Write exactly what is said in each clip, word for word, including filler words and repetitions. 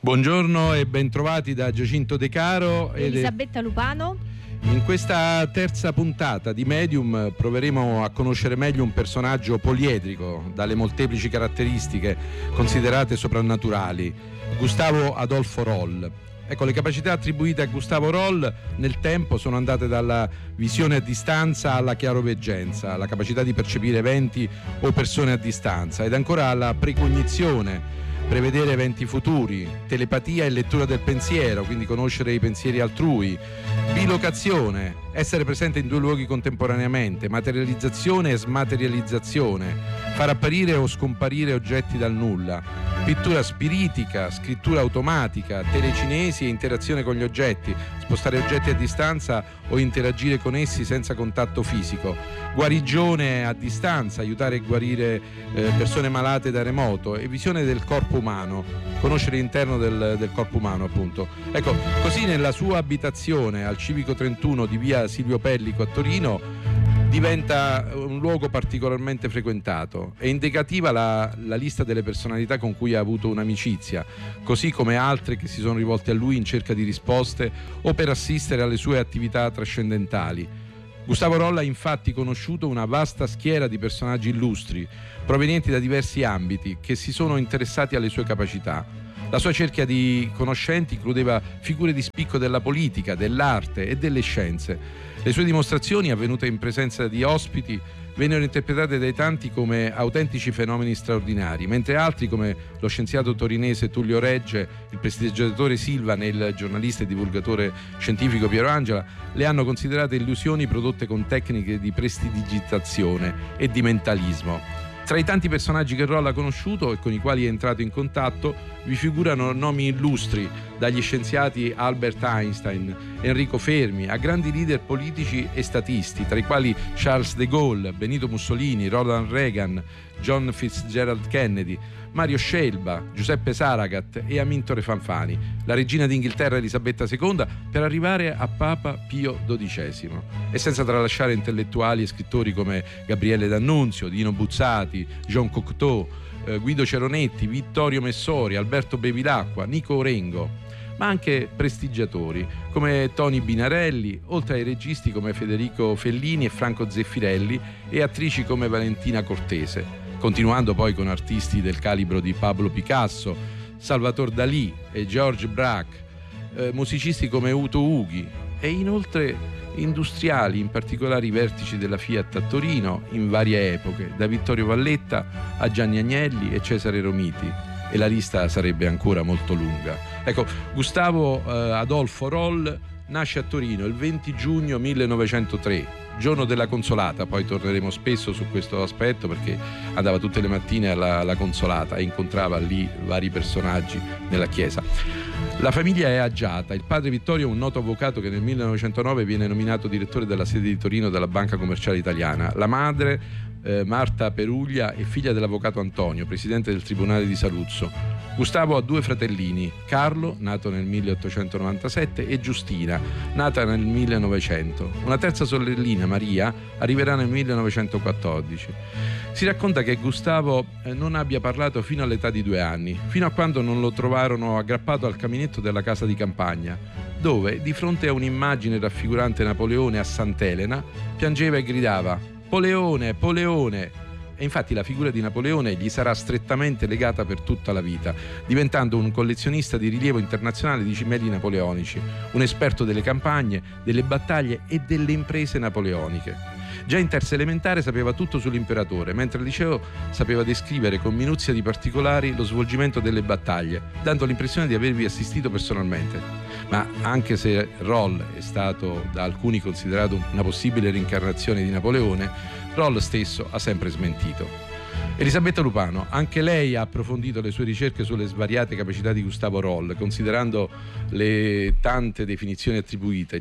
Buongiorno e bentrovati da Giacinto De Caro e Elisabetta Lupano. In questa terza puntata di Medium proveremo a conoscere meglio un personaggio poliedrico dalle molteplici caratteristiche considerate soprannaturali, Gustavo Adolfo Roll. Ecco, le capacità attribuite a Gustavo Roll nel tempo sono andate dalla visione a distanza alla chiaroveggenza, la capacità di percepire eventi o persone a distanza, ed ancora alla precognizione, prevedere eventi futuri, telepatia e lettura del pensiero, quindi conoscere i pensieri altrui, bilocazione, essere presente in due luoghi contemporaneamente, materializzazione e smaterializzazione, far apparire o scomparire oggetti dal nulla, pittura spiritica, scrittura automatica, telecinesi e interazione con gli oggetti, spostare oggetti a distanza o interagire con essi senza contatto fisico, guarigione a distanza, aiutare a guarire eh, persone malate da remoto, e visione del corpo umano, conoscere l'interno del, del corpo umano, appunto. Ecco, così nella sua abitazione al Civico trentuno di via Silvio Pellico a Torino diventa un luogo particolarmente frequentato. È indicativa la, la lista delle personalità con cui ha avuto un'amicizia, così come altre che si sono rivolte a lui in cerca di risposte o per assistere alle sue attività trascendentali. Gustavo Roll ha infatti conosciuto una vasta schiera di personaggi illustri, provenienti da diversi ambiti, che si sono interessati alle sue capacità. La sua cerchia di conoscenti includeva figure di spicco della politica, dell'arte e delle scienze. Le sue dimostrazioni, avvenute in presenza di ospiti, vennero interpretate dai tanti come autentici fenomeni straordinari, mentre altri, come lo scienziato torinese Tullio Regge, il prestigiatore Silvan e il giornalista e divulgatore scientifico Piero Angela, le hanno considerate illusioni prodotte con tecniche di prestidigitazione e di mentalismo. Tra i tanti personaggi che Roll ha conosciuto e con i quali è entrato in contatto vi figurano nomi illustri, dagli scienziati Albert Einstein, Enrico Fermi, a grandi leader politici e statisti, tra i quali Charles de Gaulle, Benito Mussolini, Ronald Reagan, John Fitzgerald Kennedy, Mario Scelba, Giuseppe Saragat e Amintore Fanfani, la regina d'Inghilterra Elisabetta seconda, per arrivare a Papa Pio dodicesimo. E senza tralasciare intellettuali e scrittori come Gabriele D'Annunzio, Dino Buzzati, Jean Cocteau, eh, Guido Ceronetti, Vittorio Messori, Alberto Bevilacqua, Nico Orengo, ma anche prestigiatori come Toni Binarelli, oltre ai registi come Federico Fellini e Franco Zeffirelli, e attrici come Valentina Cortese, continuando poi con artisti del calibro di Pablo Picasso, Salvatore Dalì e George Braque, eh, musicisti come Uto Ughi, e inoltre industriali, in particolare i vertici della Fiat a Torino in varie epoche, da Vittorio Valletta a Gianni Agnelli e Cesare Romiti, e la lista sarebbe ancora molto lunga. Ecco, Gustavo eh, Adolfo Roll nasce a Torino il venti giugno millenovecentotre, giorno della Consolata. Poi torneremo spesso su questo aspetto, perché andava tutte le mattine alla, alla Consolata e incontrava lì vari personaggi nella chiesa. La famiglia è agiata. Il padre Vittorio è un noto avvocato che nel millenovecentonove viene nominato direttore della sede di Torino della Banca Commerciale Italiana. La madre, eh, Marta Peruglia, è figlia dell'avvocato Antonio, presidente del Tribunale di Saluzzo. Gustavo ha due fratellini, Carlo, nato nel milleottocentonovantasette, e Giustina, nata nel millenovecento. Una terza sorellina, Maria, arriverà nel millenovecentoquattordici. Si racconta che Gustavo non abbia parlato fino all'età di due anni, fino a quando non lo trovarono aggrappato al caminetto della casa di campagna, dove, di fronte a un'immagine raffigurante Napoleone a Sant'Elena, piangeva e gridava «Poleone, Poleone!». E infatti la figura di Napoleone gli sarà strettamente legata per tutta la vita, diventando un collezionista di rilievo internazionale di cimeli napoleonici, un esperto delle campagne, delle battaglie e delle imprese napoleoniche. Già in terza elementare sapeva tutto sull'imperatore, mentre al liceo sapeva descrivere con minuzia di particolari lo svolgimento delle battaglie, dando l'impressione di avervi assistito personalmente. Ma anche se Roll è stato da alcuni considerato una possibile reincarnazione di Napoleone, Roll stesso ha sempre smentito. Elisabetta Lupano, anche lei ha approfondito le sue ricerche sulle svariate capacità di Gustavo Roll, considerando le tante definizioni attribuitegli.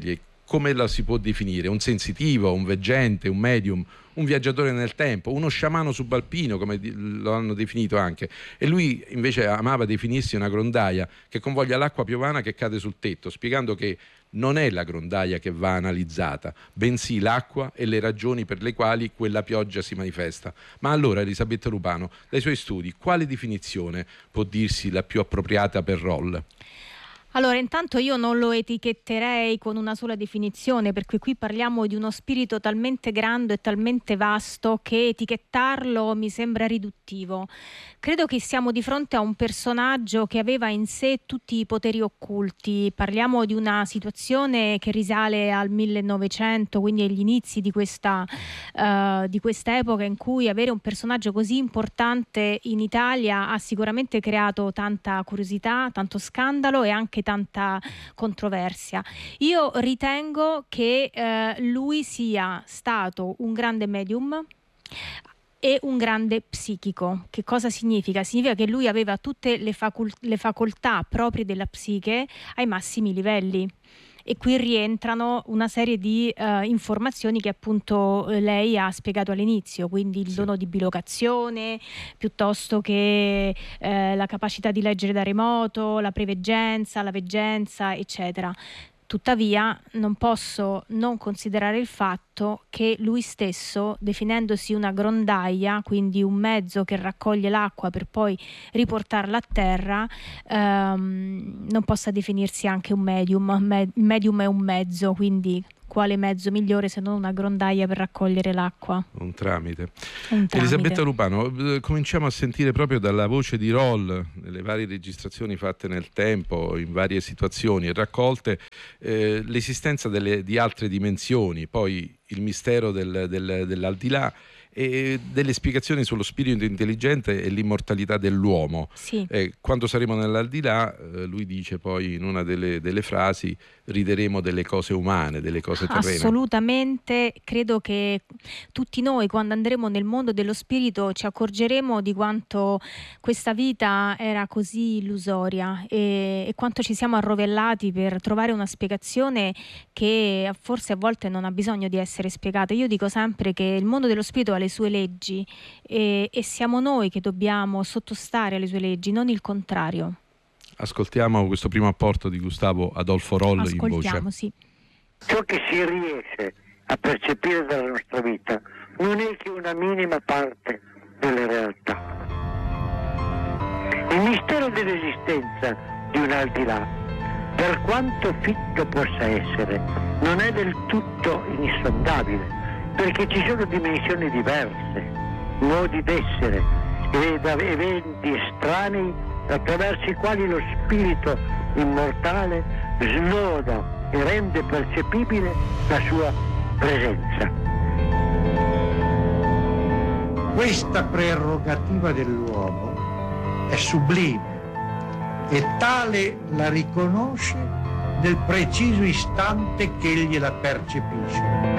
come la si può definire? Un sensitivo, un veggente, un medium, un viaggiatore nel tempo, uno sciamano subalpino, come lo hanno definito anche. E lui invece amava definirsi una grondaia che convoglia l'acqua piovana che cade sul tetto, spiegando che non è la grondaia che va analizzata, bensì l'acqua e le ragioni per le quali quella pioggia si manifesta. Ma allora, Elisabetta Lupano, dai suoi studi, quale definizione può dirsi la più appropriata per Roll? Allora, intanto io non lo etichetterei con una sola definizione, perché qui parliamo di uno spirito talmente grande e talmente vasto che etichettarlo mi sembra riduttivo. Credo che siamo di fronte a un personaggio che aveva in sé tutti i poteri occulti. Parliamo di una situazione che risale al millenovecento, quindi agli inizi di questa, uh, di questa epoca, in cui avere un personaggio così importante in Italia ha sicuramente creato tanta curiosità, tanto scandalo e anche tanta controversia. Io ritengo che eh, lui sia stato un grande medium e un grande psichico. Che cosa significa? Significa che lui aveva tutte le, facul- le facoltà proprie della psiche ai massimi livelli. E qui rientrano una serie di uh, informazioni che appunto lei ha spiegato all'inizio, quindi il sì. dono di bilocazione, piuttosto che eh, la capacità di leggere da remoto, la preveggenza, la veggenza, eccetera. Tuttavia non posso non considerare il fatto che lui stesso, definendosi una grondaia, quindi un mezzo che raccoglie l'acqua per poi riportarla a terra, ehm, non possa definirsi anche un medium. Me- il medium è un mezzo, quindi quale mezzo migliore se non una grondaia per raccogliere l'acqua? Un tramite. Un tramite. Elisabetta Lupano, cominciamo a sentire proprio dalla voce di Roll, nelle varie registrazioni fatte nel tempo, in varie situazioni raccolte, eh, l'esistenza delle, di altre dimensioni, poi il mistero del, del, dell'aldilà e delle spiegazioni sullo spirito intelligente e l'immortalità dell'uomo. Sì. Eh, quando saremo nell'aldilà, eh, lui dice poi in una delle, delle frasi, rideremo delle cose umane, delle cose terrene. Assolutamente, credo che tutti noi quando andremo nel mondo dello spirito ci accorgeremo di quanto questa vita era così illusoria e, e quanto ci siamo arrovellati per trovare una spiegazione che forse a volte non ha bisogno di essere spiegata. Io dico sempre che il mondo dello spirito ha le sue leggi e, e siamo noi che dobbiamo sottostare alle sue leggi, non il contrario. Ascoltiamo questo primo apporto di Gustavo Adolfo Roll in voce. Ascoltiamo, sì. Ciò che si riesce a percepire dalla nostra vita non è che una minima parte della realtà. Il mistero dell'esistenza di un aldilà, per quanto fitto possa essere, non è del tutto insondabile, perché ci sono dimensioni diverse, modi d'essere ed eventi estranei attraverso i quali lo spirito immortale snoda e rende percepibile la sua presenza. Questa prerogativa dell'uomo è sublime e tale la riconosce nel preciso istante che egli la percepisce.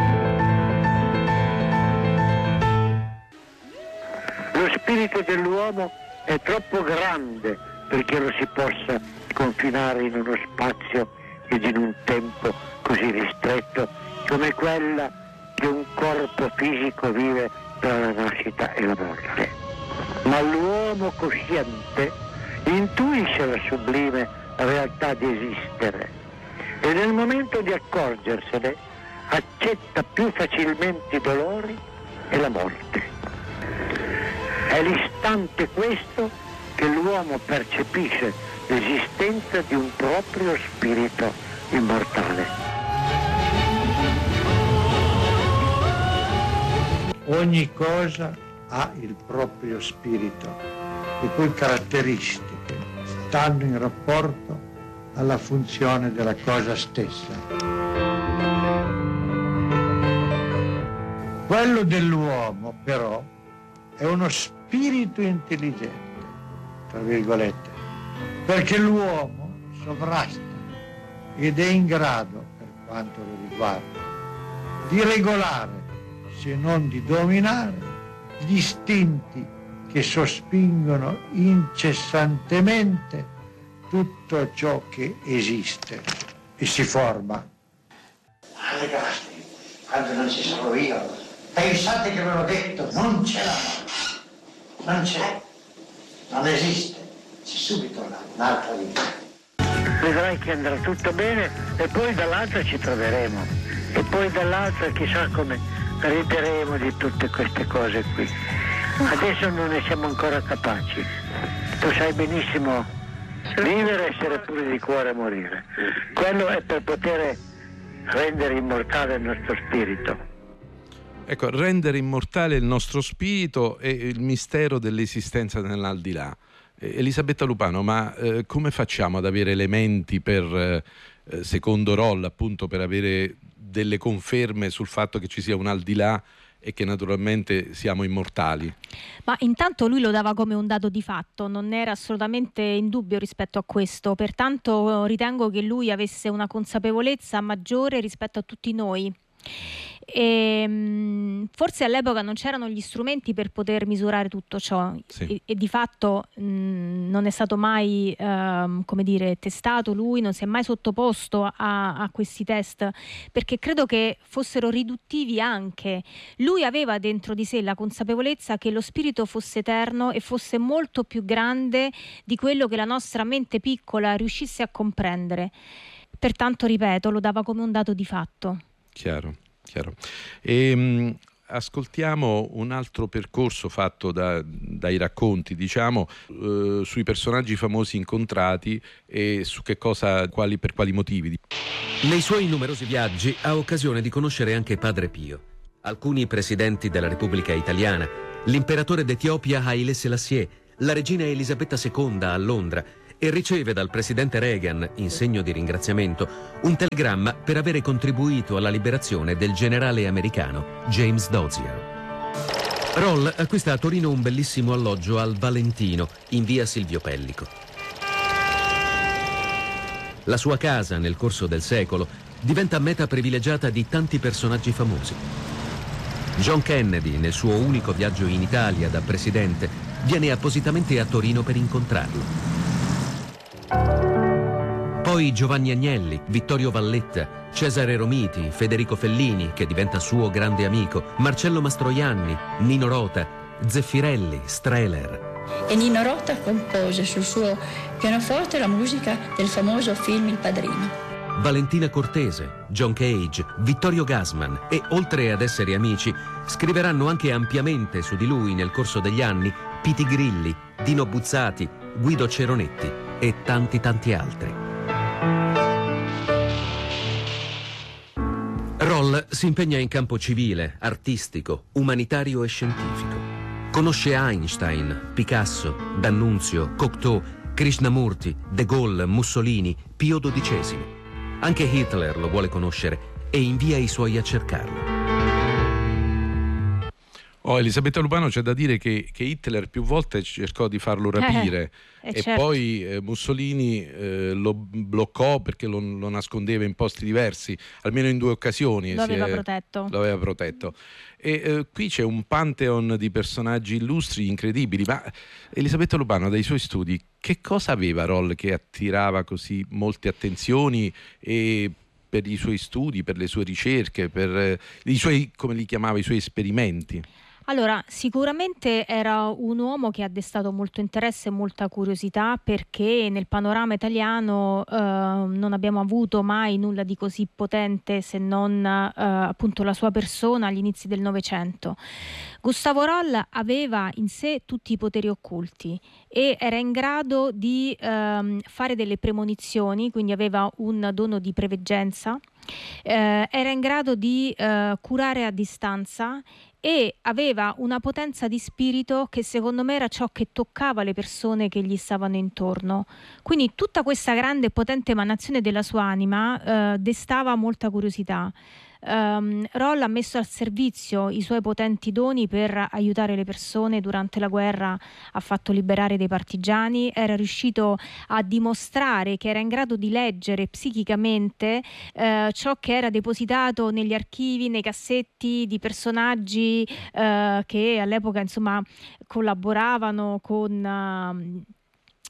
Lo spirito dell'uomo è troppo grande perché lo si possa confinare in uno spazio ed in un tempo così ristretto come quella che un corpo fisico vive tra la nascita e la morte. Ma l'uomo cosciente intuisce la sublime realtà di esistere e nel momento di accorgersene accetta più facilmente i dolori e la morte. È l'istante questo che l'uomo percepisce l'esistenza di un proprio spirito immortale. Ogni cosa ha il proprio spirito, le cui caratteristiche stanno in rapporto alla funzione della cosa stessa. Quello dell'uomo, però, è uno spirito intelligente, tra virgolette, perché l'uomo sovrasta ed è in grado, per quanto lo riguarda, di regolare, se non di dominare, gli istinti che sospingono incessantemente tutto ciò che esiste e si forma. alle galassie, quando non ci sarò io. Pensate che ve l'ho detto, non c'è la morte. Non c'è. Non esiste. C'è subito un'altra vita. Vedrai che andrà tutto bene e poi dall'altra ci troveremo. E poi dall'altra chissà come rideremo di tutte queste cose qui. Adesso non ne siamo ancora capaci. Tu sai benissimo vivere, essere puri di cuore e morire. Quello è per poter rendere immortale il nostro spirito. Ecco, rendere immortale il nostro spirito e il mistero dell'esistenza nell'aldilà. Elisabetta Lupano, ma eh, come facciamo ad avere elementi per, eh, secondo Roll, appunto, per avere delle conferme sul fatto che ci sia un aldilà e che naturalmente siamo immortali? Ma intanto lui lo dava come un dato di fatto, non era assolutamente in dubbio rispetto a questo, pertanto ritengo che lui avesse una consapevolezza maggiore rispetto a tutti noi. E, forse all'epoca non c'erano gli strumenti per poter misurare tutto ciò, sì. e, e di fatto mh, non è stato mai ehm, come dire, testato, lui non si è mai sottoposto a, a questi test, perché credo che fossero riduttivi anche. Lui aveva dentro di sé la consapevolezza che lo spirito fosse eterno e fosse molto più grande di quello che la nostra mente piccola riuscisse a comprendere, pertanto ripeto, lo dava come un dato di fatto. Chiaro. Chiaro. E, mh, ascoltiamo un altro percorso fatto da, dai racconti, diciamo, eh, sui personaggi famosi incontrati e su che cosa, quali, per quali motivi. Nei suoi numerosi viaggi ha occasione di conoscere anche Padre Pio, alcuni presidenti della Repubblica Italiana, l'imperatore d'Etiopia Haile Selassie, la regina Elisabetta seconda a Londra, e riceve dal presidente Reagan, in segno di ringraziamento, un telegramma per avere contribuito alla liberazione del generale americano James Dozier. Roll acquista a Torino un bellissimo alloggio al Valentino, in via Silvio Pellico. La sua casa, nel corso del secolo, diventa meta privilegiata di tanti personaggi famosi. John Kennedy, nel suo unico viaggio in Italia da presidente, viene appositamente a Torino per incontrarlo. Poi Giovanni Agnelli, Vittorio Valletta, Cesare Romiti, Federico Fellini, che diventa suo grande amico, Marcello Mastroianni, Nino Rota, Zeffirelli, Strehler. E Nino Rota compose sul suo pianoforte la musica del famoso film Il Padrino. Valentina Cortese, John Cage, Vittorio Gassman e, oltre ad essere amici, scriveranno anche ampiamente su di lui nel corso degli anni Piti Grilli, Dino Buzzati, Guido Ceronetti e tanti tanti altri. Roll si impegna in campo civile, artistico, umanitario e scientifico. Conosce Einstein, Picasso, D'Annunzio, Cocteau, Krishnamurti, De Gaulle, Mussolini, Pio dodicesimo. Anche Hitler lo vuole conoscere e invia i suoi a cercarlo. Oh, Elisabetta Lupano, c'è da dire che, che Hitler più volte cercò di farlo rapire eh, e certo. poi eh, Mussolini eh, lo bloccò perché lo, lo nascondeva in posti diversi, almeno in due occasioni. Lo aveva è, protetto. Lo aveva protetto. E eh, qui c'è un pantheon di personaggi illustri incredibili, ma Elisabetta Lupano, dai suoi studi, che cosa aveva Roll che attirava così molte attenzioni e per i suoi studi, per le sue ricerche, per eh, i suoi, come li chiamava, i suoi esperimenti? Allora, sicuramente era un uomo che ha destato molto interesse e molta curiosità, perché nel panorama italiano eh, non abbiamo avuto mai nulla di così potente se non eh, appunto la sua persona agli inizi del Novecento. Gustavo Roll aveva in sé tutti i poteri occulti e era in grado di ehm, fare delle premonizioni, quindi aveva un dono di preveggenza, eh, era in grado di eh, curare a distanza e aveva una potenza di spirito che secondo me era ciò che toccava le persone che gli stavano intorno. Quindi tutta questa grande e potente emanazione della sua anima eh, destava molta curiosità. Um, Roll ha messo al servizio i suoi potenti doni per aiutare le persone durante la guerra, ha fatto liberare dei partigiani, era riuscito a dimostrare che era in grado di leggere psichicamente eh, ciò che era depositato negli archivi, nei cassetti di personaggi eh, che all'epoca insomma collaboravano con uh,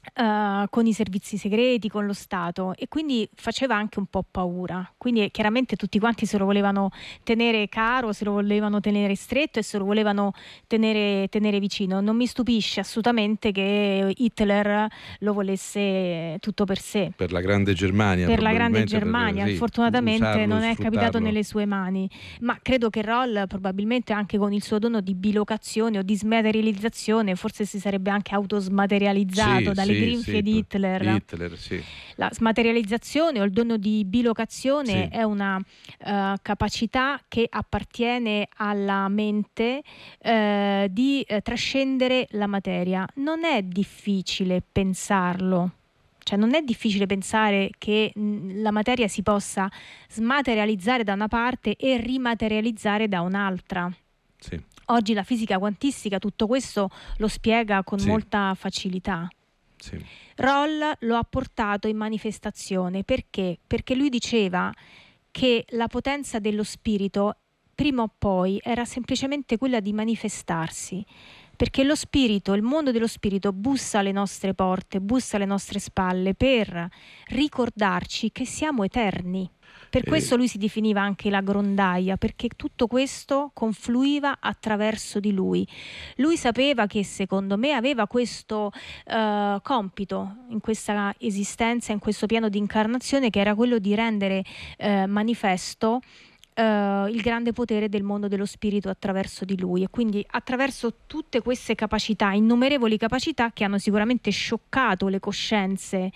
Uh, con i servizi segreti, con lo Stato, e quindi faceva anche un po' paura. Quindi chiaramente tutti quanti se lo volevano tenere caro, se lo volevano tenere stretto e se lo volevano tenere, tenere vicino. Non mi stupisce assolutamente che Hitler lo volesse tutto per sé. Per la grande Germania. Per la grande Germania, per, sì, fortunatamente usarlo, non è capitato sfruttarlo. nelle sue mani. Ma credo che Roll, probabilmente anche con il suo dono di bilocazione o di smaterializzazione, forse si sarebbe anche autosmaterializzato Sì, dalle sì, grinfie sì, di Hitler. Hitler sì. La smaterializzazione o il dono di bilocazione Sì. è una uh, capacità che appartiene alla mente uh, di uh, trascendere la materia. Non è difficile pensarlo. Cioè non è difficile pensare che mh, la materia si possa smaterializzare da una parte e rimaterializzare da un'altra. Sì. Oggi la fisica quantistica tutto questo lo spiega con Sì. molta facilità. Sì. Roll lo ha portato in manifestazione perché? Perché lui diceva che la potenza dello spirito prima o poi era semplicemente quella di manifestarsi, perché lo spirito, il mondo dello spirito bussa alle nostre porte, bussa alle nostre spalle per ricordarci che siamo eterni. Per questo lui si definiva anche la grondaia, perché tutto questo confluiva attraverso di lui. Lui sapeva che, secondo me, aveva questo uh, compito in questa esistenza, in questo piano di incarnazione, che era quello di rendere uh, manifesto Uh, il grande potere del mondo dello spirito attraverso di lui, e quindi attraverso tutte queste capacità, innumerevoli capacità che hanno sicuramente scioccato le coscienze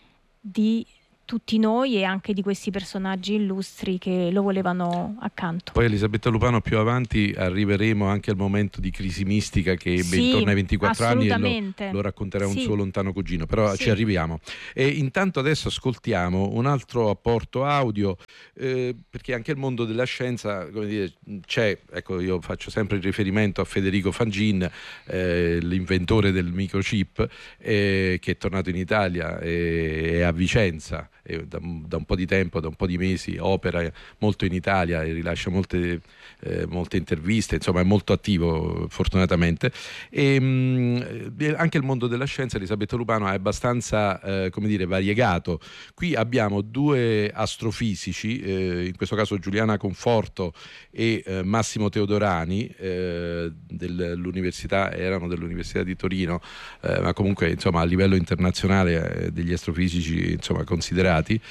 di tutti noi e anche di questi personaggi illustri che lo volevano accanto. Poi Elisabetta Lupano, più avanti arriveremo anche al momento di crisi mistica che ebbe sì, intorno ai ventiquattro anni, e lo, lo racconterà sì. un suo lontano cugino, però sì. ci arriviamo. E intanto adesso ascoltiamo un altro apporto audio, eh, perché anche il mondo della scienza, come dire, c'è, ecco, io faccio sempre il riferimento a Federico Fangin, eh, l'inventore del microchip, eh, che è tornato in Italia e, e a Vicenza. E da, da un po' di tempo, da un po' di mesi opera molto in Italia e rilascia molte, eh, molte interviste, insomma è molto attivo fortunatamente, e mh, anche il mondo della scienza, Elisabetta Lupano, è abbastanza eh, come dire, variegato. Qui abbiamo due astrofisici, eh, in questo caso Giuliana Conforto e eh, Massimo Teodorani, eh, dell'università, erano dell'Università di Torino, eh, ma comunque insomma a livello internazionale eh, degli astrofisici insomma considerati,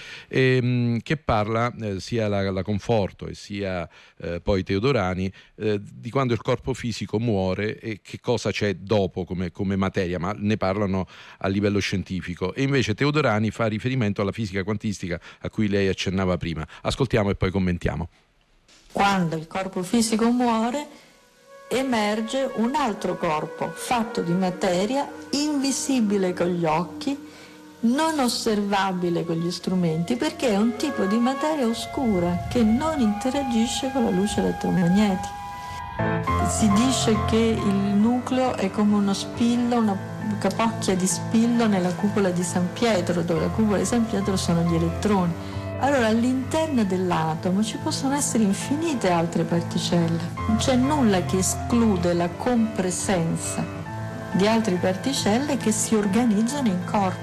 e, che parla eh, sia la, la Conforto e sia eh, poi Teodorani eh, di quando il corpo fisico muore e che cosa c'è dopo come, come materia, ma ne parlano a livello scientifico, e invece Teodorani fa riferimento alla fisica quantistica a cui lei accennava prima. Ascoltiamo e poi commentiamo. Quando il corpo fisico muore emerge un altro corpo fatto di materia, invisibile con gli occhi, non osservabile con gli strumenti, perché è un tipo di materia oscura che non interagisce con la luce elettromagnetica. Si dice che il nucleo è come uno spillo, una capocchia di spillo nella cupola di San Pietro, dove la cupola di San Pietro sono gli elettroni. Allora all'interno dell'atomo ci possono essere infinite altre particelle, non c'è nulla che esclude la compresenza di altre particelle che si organizzano in corpo.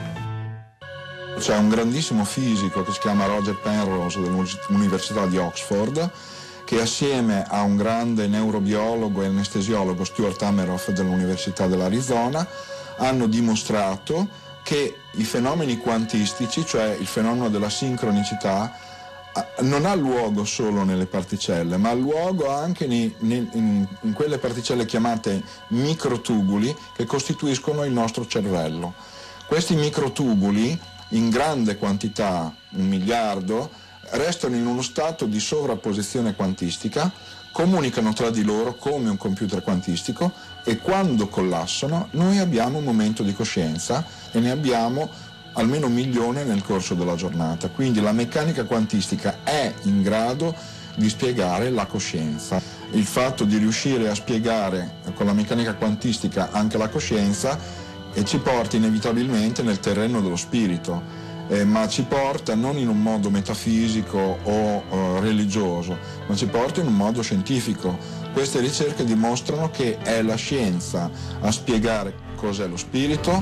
C'è un grandissimo fisico che si chiama Roger Penrose dell'Università di Oxford, che assieme a un grande neurobiologo e anestesiologo, Stuart Hameroff dell'Università dell'Arizona, hanno dimostrato che i fenomeni quantistici, cioè il fenomeno della sincronicità, non ha luogo solo nelle particelle, ma ha luogo anche in, in, in quelle particelle chiamate microtubuli che costituiscono il nostro cervello. Questi microtubuli, in grande quantità, un miliardo, restano in uno stato di sovrapposizione quantistica, comunicano tra di loro come un computer quantistico, e quando collassano noi abbiamo un momento di coscienza, e ne abbiamo almeno un milione nel corso della giornata. Quindi la meccanica quantistica è in grado di spiegare la coscienza. Il fatto di riuscire a spiegare con la meccanica quantistica anche la coscienza e ci porta inevitabilmente nel terreno dello spirito, eh, ma ci porta non in un modo metafisico o uh, religioso, ma ci porta in un modo scientifico. Queste ricerche dimostrano che è la scienza a spiegare cos'è lo spirito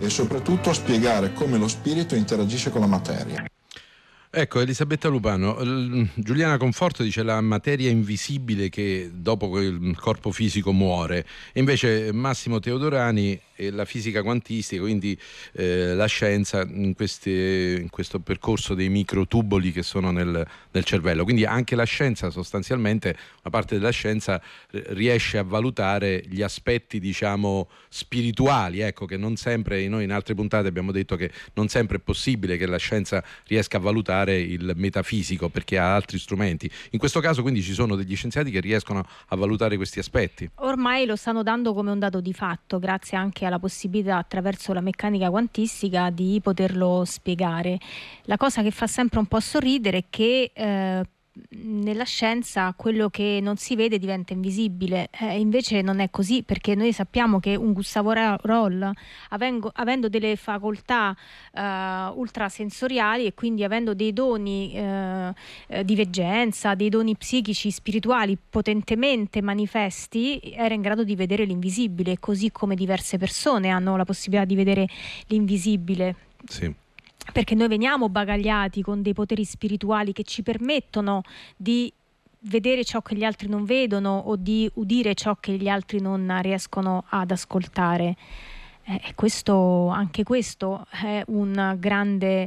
e soprattutto a spiegare come lo spirito interagisce con la materia. Ecco, Elisabetta Lupano, Giuliana Conforto dice la materia invisibile che dopo il corpo fisico muore, e invece Massimo Teodorani e la fisica quantistica, quindi eh, la scienza in, queste, in questo percorso dei microtuboli che sono nel, nel cervello. Quindi anche la scienza, sostanzialmente, una parte della scienza riesce a valutare gli aspetti, diciamo, spirituali, ecco, che non sempre, noi in altre puntate abbiamo detto che non sempre è possibile che la scienza riesca a valutare il metafisico perché ha altri strumenti. In questo caso quindi ci sono degli scienziati che riescono a valutare questi aspetti. Ormai lo stanno dando come un dato di fatto, grazie anche alla possibilità attraverso la meccanica quantistica di poterlo spiegare. La cosa che fa sempre un po' sorridere è che eh, nella scienza quello che non si vede diventa invisibile, eh, invece non è così, perché noi sappiamo che un Gustavo Roll, avendo, avendo delle facoltà eh, ultrasensoriali e quindi avendo dei doni eh, eh, di veggenza, dei doni psichici, spirituali potentemente manifesti, era in grado di vedere l'invisibile, così come diverse persone hanno la possibilità di vedere l'invisibile. Sì. Perché noi veniamo bagagliati con dei poteri spirituali che ci permettono di vedere ciò che gli altri non vedono o di udire ciò che gli altri non riescono ad ascoltare. Eh, questo, anche questo è un grande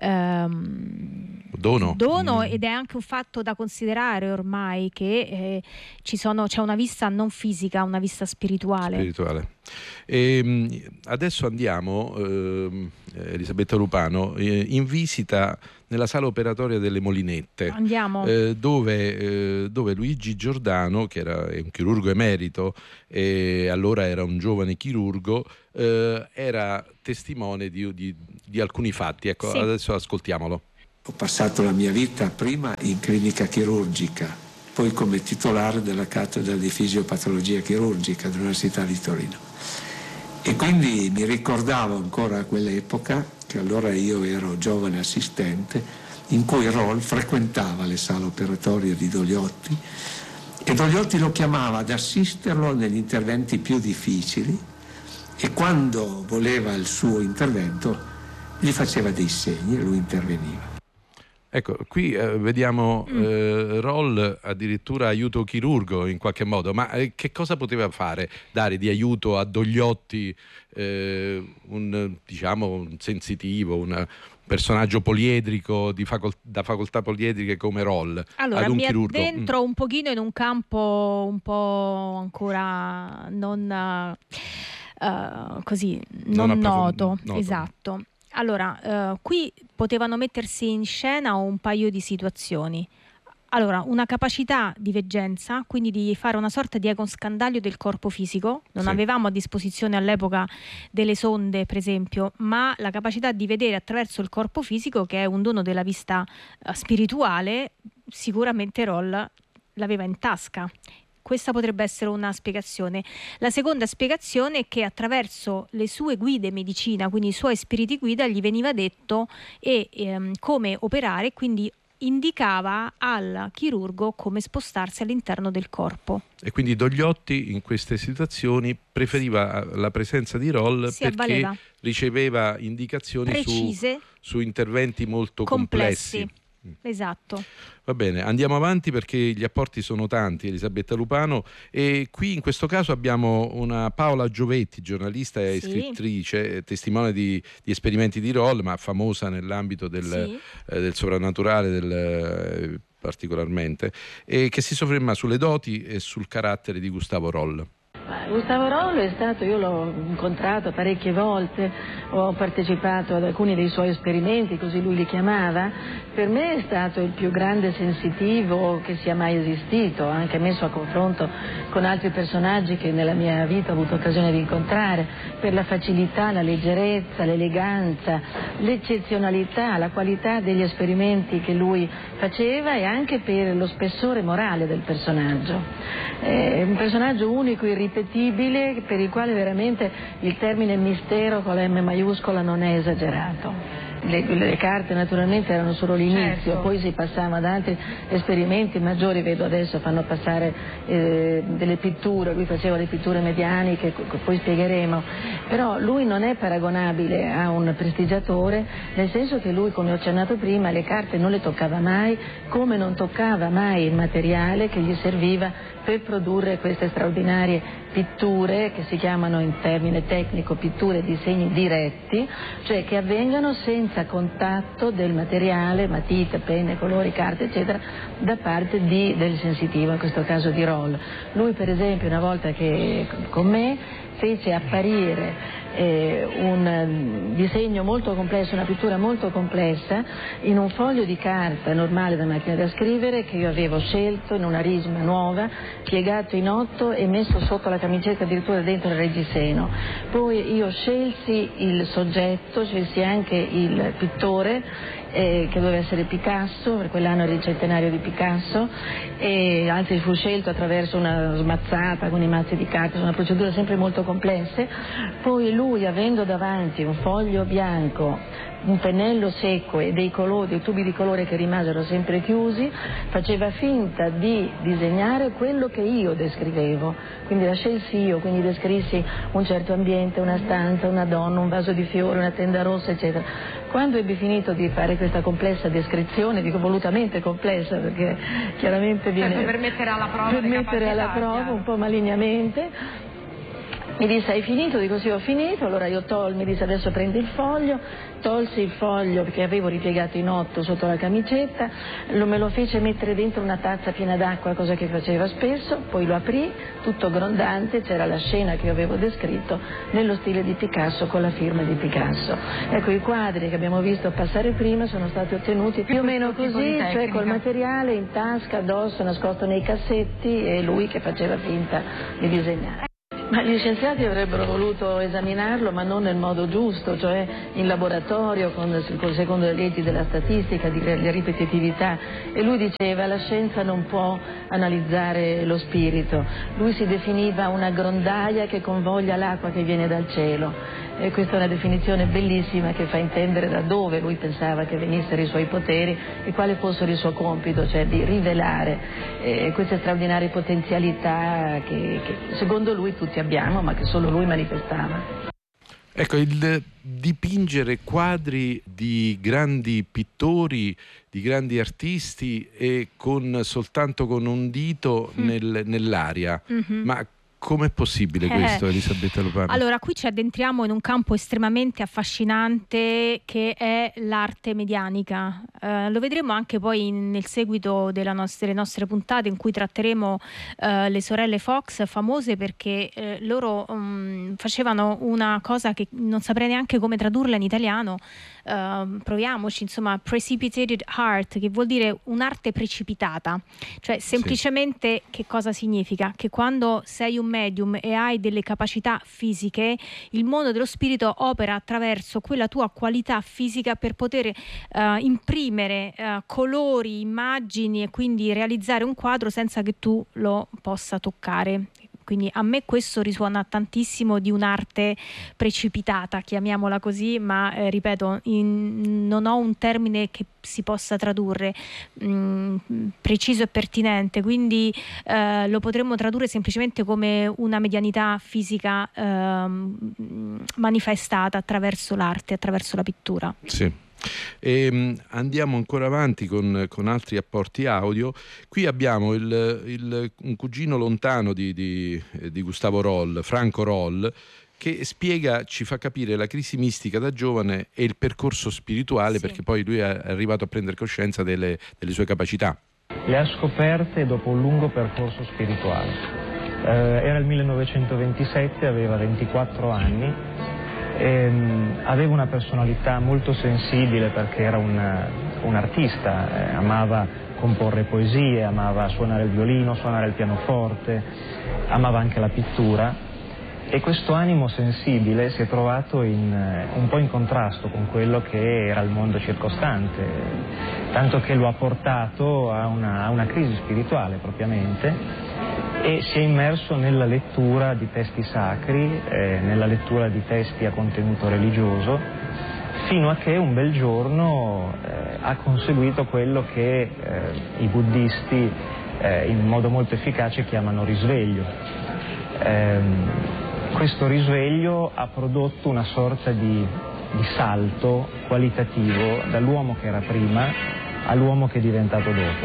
ehm, dono, dono mm. ed è anche un fatto da considerare ormai che eh, ci sono, c'è una vista non fisica, una vista spirituale. spirituale. E adesso andiamo, eh, Elisabetta Lupano, eh, in visita nella sala operatoria delle Molinette. Andiamo. Eh, dove, eh, dove Luigi Giordano, che era un chirurgo emerito e allora era un giovane chirurgo, eh, era testimone di, di, di alcuni fatti. Ecco, sì. Adesso ascoltiamolo. Ho passato la mia vita prima in clinica chirurgica, poi come titolare della cattedra di fisiopatologia chirurgica dell'Università di Torino. E quindi mi ricordavo ancora a quell'epoca, che allora io ero giovane assistente, in cui Roll frequentava le sale operatorie di Dogliotti e Dogliotti lo chiamava ad assisterlo negli interventi più difficili e quando voleva il suo intervento gli faceva dei segni e lui interveniva. Ecco, qui eh, vediamo eh, Roll addirittura aiuto chirurgo in qualche modo, ma eh, che cosa poteva fare? Dare di aiuto a Dogliotti, eh, un, diciamo, un sensitivo, un personaggio poliedrico di facol- da facoltà poliedriche come Roll, allora, ad un mi chirurgo? Dentro mm. un pochino in un campo un po' ancora non uh, così, non, non noto, noto. Esatto. Allora, eh, qui potevano mettersi in scena un paio di situazioni. Allora, una capacità di veggenza, quindi di fare una sorta di ecoscandaglio del corpo fisico. Non sì. avevamo a disposizione all'epoca delle sonde, per esempio, ma la capacità di vedere attraverso il corpo fisico, che è un dono della vista uh, spirituale, sicuramente Roll l'aveva in tasca. Questa potrebbe essere una spiegazione. La seconda spiegazione è che attraverso le sue guide medicina, quindi i suoi spiriti guida, gli veniva detto e, ehm, come operare, quindi indicava al chirurgo come spostarsi all'interno del corpo. E quindi Dogliotti in queste situazioni preferiva la presenza di Roll si perché avvaleva. Riceveva indicazioni precise, su, su interventi molto complessi. complessi. Esatto. Va bene, andiamo avanti perché gli apporti sono tanti, Elisabetta Lupano, e qui in questo caso abbiamo una Paola Giovetti, giornalista e sì. scrittrice, testimone di, di esperimenti di Roll, ma famosa nell'ambito del, sì. eh, del soprannaturale del, eh, particolarmente, e che si sofferma sulle doti e sul carattere di Gustavo Roll. Gustavo Roll è stato, io l'ho incontrato parecchie volte, ho partecipato ad alcuni dei suoi esperimenti, così lui li chiamava. Per me è stato il più grande sensitivo che sia mai esistito, anche messo a confronto con altri personaggi che nella mia vita ho avuto occasione di incontrare, per la facilità, la leggerezza, l'eleganza, l'eccezionalità, la qualità degli esperimenti che lui faceva e anche per lo spessore morale del personaggio. È un personaggio unico, irripetibile, per il quale veramente il termine mistero con la M maiuscola non è esagerato. le, le carte naturalmente erano solo l'inizio, certo. Poi si passava ad altri esperimenti maggiori, vedo adesso fanno passare eh, delle pitture, lui faceva le pitture medianiche, che poi spiegheremo, però lui non è paragonabile a un prestigiatore, nel senso che lui, come ho accennato prima, le carte non le toccava mai, come non toccava mai il materiale che gli serviva per produrre queste straordinarie pitture che si chiamano in termine tecnico pitture disegni diretti, cioè che avvengano senza contatto del materiale, matite, penne, colori, carte eccetera, da parte di, del sensitivo, in questo caso di Roll. Lui per esempio una volta che con me fece apparire eh, un disegno molto complesso, una pittura molto complessa in un foglio di carta normale da macchina da scrivere che io avevo scelto in una risma nuova, piegato in otto e messo sotto la camicetta addirittura dentro il reggiseno. Poi io scelsi il soggetto, scelsi anche il pittore eh, che doveva essere Picasso, per quell'anno era il centenario di Picasso, e anzi fu scelto attraverso una smazzata con i mazzi di carta, una procedura sempre molto complesse. Poi lui, avendo davanti un foglio bianco, un pennello secco e dei colori, dei tubi di colore che rimasero sempre chiusi, faceva finta di disegnare quello che io descrivevo, quindi la scelsi io, quindi descrissi un certo ambiente, una stanza, una donna, un vaso di fiori, una tenda rossa eccetera. Quando ebbi finito di fare questa complessa descrizione, dico volutamente complessa perché chiaramente viene per mettere alla prova, per mettere alla prova un po' malignamente, mi disse hai finito? Dico sì, ho finito. Allora io tolsi, mi disse adesso prendi il foglio, tolsi il foglio che avevo ripiegato in otto sotto la camicetta, lo, me lo fece mettere dentro una tazza piena d'acqua, cosa che faceva spesso, poi lo aprì, tutto grondante, c'era la scena che io avevo descritto nello stile di Picasso con la firma di Picasso. Ecco, i quadri che abbiamo visto passare prima sono stati ottenuti più o meno così, cioè col materiale in tasca, addosso, nascosto nei cassetti e lui che faceva finta di disegnare. Ma gli scienziati avrebbero voluto esaminarlo, ma non nel modo giusto, cioè in laboratorio, con, con, secondo le leggi della statistica, di ripetitività. E lui diceva la scienza non può analizzare lo spirito. Lui si definiva una grondaia che convoglia l'acqua che viene dal cielo. E questa è una definizione bellissima che fa intendere da dove lui pensava che venissero i suoi poteri e quale fosse il suo compito, cioè di rivelare eh, queste straordinarie potenzialità che, che secondo lui tutti abbiamo, ma che solo lui manifestava. Ecco, il dipingere quadri di grandi pittori, di grandi artisti e con soltanto con un dito mm. nel, nell'aria, mm-hmm. ma com'è possibile questo, eh. Elisabetta Lopano? Allora, qui ci addentriamo in un campo estremamente affascinante che è l'arte medianica. Eh, lo vedremo anche poi nel seguito della nostre, delle nostre puntate in cui tratteremo eh, le sorelle Fox, famose perché eh, loro um, facevano una cosa che non saprei neanche come tradurla in italiano. Uh, proviamoci, insomma, precipitated art, che vuol dire un'arte precipitata, cioè semplicemente sì. Che cosa significa? Che quando sei un medium e hai delle capacità fisiche, il mondo dello spirito opera attraverso quella tua qualità fisica per poter uh, imprimere uh, colori, immagini e quindi realizzare un quadro senza che tu lo possa toccare. Quindi a me questo risuona tantissimo di un'arte precipitata, chiamiamola così, ma eh, ripeto, in, non ho un termine che si possa tradurre mh, preciso e pertinente, quindi eh, lo potremmo tradurre semplicemente come una medianità fisica eh, manifestata attraverso l'arte, attraverso la pittura. Sì. E andiamo ancora avanti con, con altri apporti audio. Qui abbiamo il, il, un cugino lontano di, di, di Gustavo Roll, Franco Roll, che spiega, ci fa capire la crisi mistica da giovane e il percorso spirituale, sì. Perché poi lui è arrivato a prendere coscienza delle, delle sue capacità. Le ha scoperte dopo un lungo percorso spirituale. Eh, era il millenovecentoventisette, aveva ventiquattro anni. Ehm, aveva una personalità molto sensibile perché era un, un artista, eh, amava comporre poesie, amava suonare il violino, suonare il pianoforte, amava anche la pittura e questo animo sensibile si è trovato in, un po' in contrasto con quello che era il mondo circostante, tanto che lo ha portato a una, a una crisi spirituale propriamente. E si è immerso nella lettura di testi sacri, eh, nella lettura di testi a contenuto religioso, fino a che un bel giorno eh, ha conseguito quello che eh, i buddisti eh, in modo molto efficace chiamano risveglio. Ehm, questo risveglio ha prodotto una sorta di, di salto qualitativo dall'uomo che era prima all'uomo che è diventato dopo.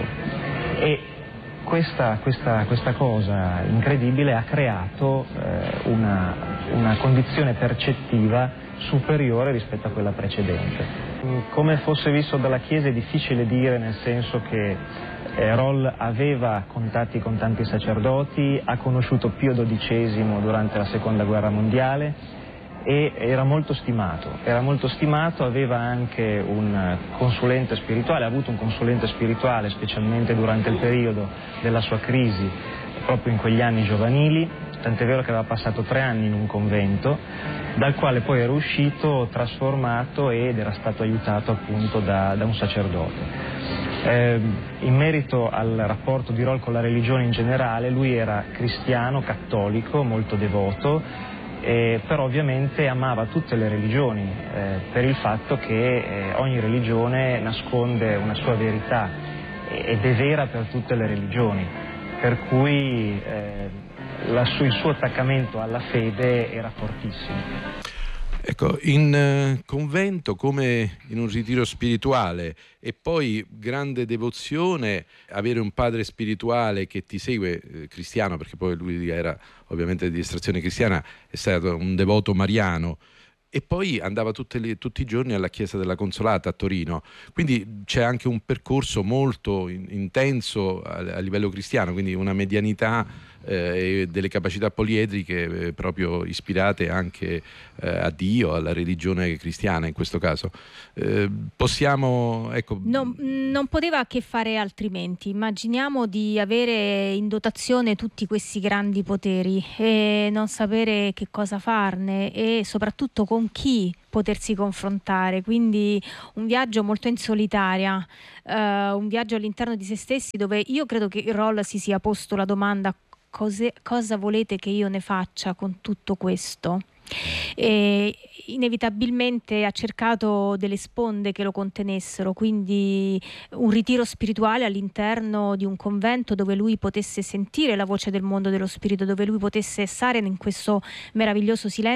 E questa, questa, questa cosa incredibile ha creato eh, una, una condizione percettiva superiore rispetto a quella precedente. Come fosse visto dalla Chiesa è difficile dire, nel senso che eh, Roll aveva contatti con tanti sacerdoti, ha conosciuto Pio dodicesimo durante la Seconda Guerra Mondiale e era molto stimato, era molto stimato, aveva anche un consulente spirituale, ha avuto un consulente spirituale specialmente durante il periodo della sua crisi, proprio in quegli anni giovanili, tant'è vero che aveva passato tre anni in un convento, dal quale poi era uscito trasformato ed era stato aiutato appunto da, da un sacerdote. Eh, in merito al rapporto di Roll con la religione in generale, lui era cristiano, cattolico, molto devoto, eh, però ovviamente amava tutte le religioni eh, per il fatto che eh, ogni religione nasconde una sua verità ed è vera per tutte le religioni, per cui eh, la su, il suo attaccamento alla fede era fortissimo. Ecco, in eh, convento come in un ritiro spirituale e poi grande devozione, avere un padre spirituale che ti segue, eh, cristiano, perché poi lui era ovviamente di estrazione cristiana, è stato un devoto mariano, e poi andava tutte le, tutti i giorni alla Chiesa della Consolata a Torino, quindi c'è anche un percorso molto in, intenso a, a livello cristiano, quindi una medianità eh, e delle capacità poliedriche eh, proprio ispirate anche eh, a Dio, alla religione cristiana in questo caso. Eh, possiamo, ecco... Non, non poteva che fare altrimenti. Immaginiamo di avere in dotazione tutti questi grandi poteri e non sapere che cosa farne e soprattutto con chi potersi confrontare, quindi un viaggio molto in solitaria, uh, un viaggio all'interno di se stessi, dove io credo che Roll si sia posto la domanda: cose, cosa volete che io ne faccia con tutto questo? E inevitabilmente ha cercato delle sponde che lo contenessero, quindi un ritiro spirituale all'interno di un convento dove lui potesse sentire la voce del mondo dello spirito, dove lui potesse stare in questo meraviglioso silenzio